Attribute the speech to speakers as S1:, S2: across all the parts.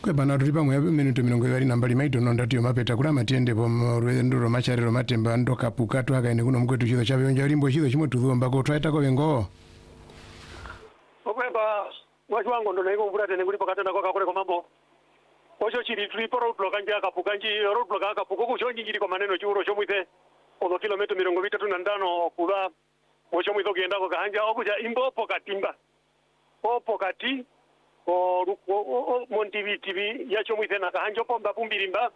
S1: Kwe bana tulipa mwe minuto milongo yari nambali maito nondatio mapeta kula matiende po nduro macharero matemba ndoka pukatu akaine kuno mkwetu chizo chabe onja limbo chizo chimwe tudhomba ko twaita ko bengo.
S2: Okwemba wangu ndo naiko mvura tene kulipa katenda kwa kakule kwa mambo. Osho chiri tulipo roadblock anja akapukanji roadblock akapuko kushonji njiri kwa maneno churo shomwite. Odo kilomita milongo vitatu na ndano kuda osho mwito kienda kwa kahanja okuja imbo pokatimba. Pokati o Montivi TV yacho mwite na kahanja pomba pumbirimba.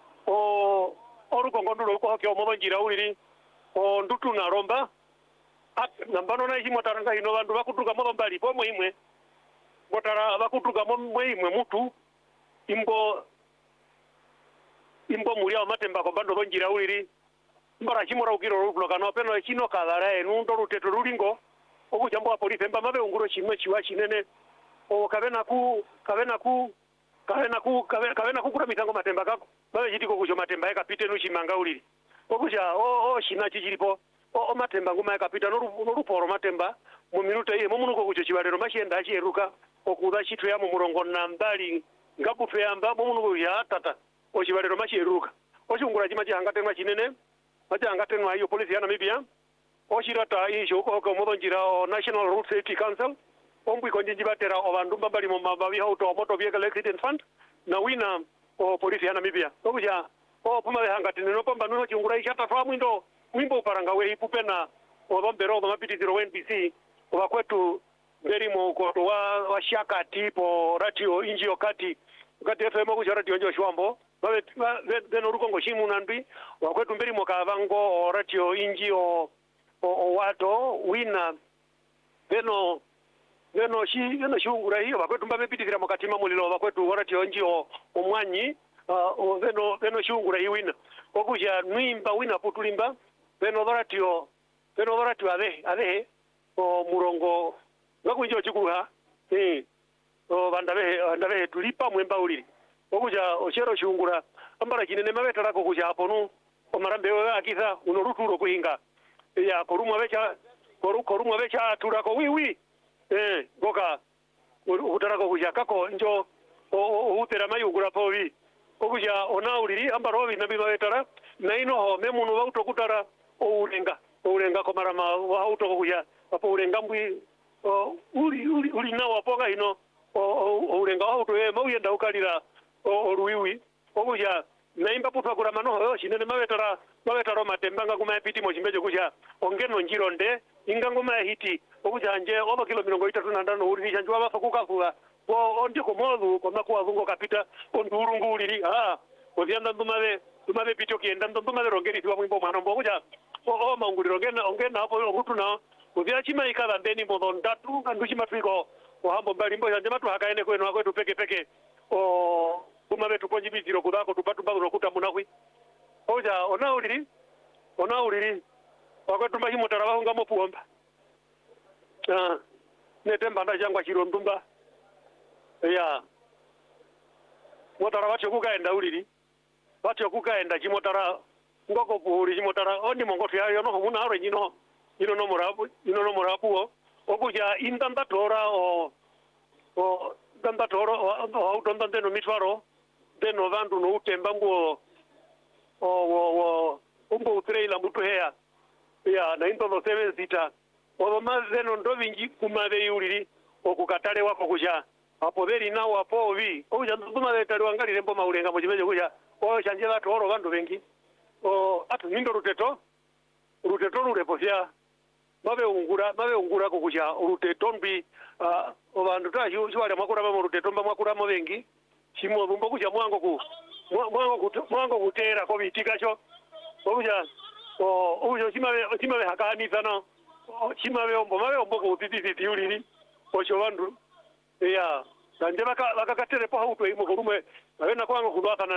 S2: Oruko ngondulo ko hakyo mobonjira uliri. Ndutu na romba. Nambano na himo taranga hino bandu bakutuka mobombali po muhimwe. Botara bakutuka muhimwe mutu. Imbo mulia matemba ko bando bonjira uliri. Mbara chimora ukiro rubloka no peno chino kadara enundo ruteto rulingo. Oku jambo polisi emba mabe unguro chimwe chiwa chinene. Kavena ku kura mitango matemba kako. Babe jitiko kujo matemba ekapite no chimanga uliri. Okuja shina chichiripo. Matemba nguma ekapita no ruporo matemba mu minuto iye mumunuko kujo chibalero mashenda chieruka okuda chitu ya mu murongo nambali ngabufe yamba mumunuko ya tata ochibalero machieruka ochungura chima chihangatenwa chinene machihangatenwa iyo polisi ya Namibia ochirata isho ko modonjira National Road Safety Council ombwi konjinji batera obandu mbali mu mababi auto motor vehicle accident fund na wina polisi ya Namibia okuja puma hangatene no pamba no chungura ishata twa mwindo wimbo paranga we ipupena odombero mapiti 0 NPC wakwetu berimo ko wa shaka tipo ratio injio kati FM ku radio njo shwambo babe beno rukongo shimu nandwi wakwetu berimo kavango ratio injio wato wina beno shungura hiyo wakwetu mbabe pitikira makatima mulilo wakwetu ratio injio omwanyi beno shungura hiyo wina okuja nwimba wina putulimba beno doratio ade murongo ngakunjo chikuha bandabe tulipa mwemba uliri okuja ochero shungura ambara kinene mabetara ko kuja aponu omarambe we akiza unoruturo kuhinga ya korumwa becha turako wiwi goka utarako kuja kako njo utera mayugura povi okuja ona uliri ambaro binabi mabetara naino ho memunu bautokutara urenga komarama wa auto kuya apo urenga mbwi uri na wapoga ino urenga auto mauyenda ukalira ruwiwi okuja naimba putwa kura mano shinene mabetara matembanga kuma piti mo chimbejo kuja ongeno njironde ingangoma hiti okuja nje oba kilo 35 uri chanjwa bafa kukafuwa ndiko modu koma kwa zungo kapita ondurungu uliri ozianda ndumabe pityo kienda ndumabe rongeri tiwa mwimbo mwana mbokuja maunguliro ongena hapo okutuna kuzia chima ikala ndeni modo ndatu kanduchi matwiko ohambo mbali mbo yanje matu hakaene kwenu akwetu peke kumabe tukonji biziro kudako tupatu mbago nokuta munakwi oja ona uliri akwetu mbahi motara hunga mopuomba netemba ndajangwa chirondumba ya motara wacho kukaenda uliri wacho kukaenda chimotara ngoko puhuri chimotara oni mongoto yayo no muna ore nyino no morapu okuja indanda tora danda toro autonda ndeno mitwaro deno vandu no utemba ngo umbo utrela mutu heya ya na into no 7 sita mazeno ndovingi kumave yuliri okukatale wako kuja apo veri nawo apo vi okuja nduma letali wangali mbo maulenga mu chimeje kuja chanjela toro vandu vengi atu nindo ruteto ruleposya mabe ungura kukuja ruteto mbi obandu ta chiwale mwakura mu ruteto mba mwakura mo vengi chimo bumbo kuja mwango kutera ko bitikacho okuja okuja chimabe hakani sana chimabe ombo ko titi yuliri ocho bandu ya nje bakakatere po hauto imo kurume abena kwango kudwaka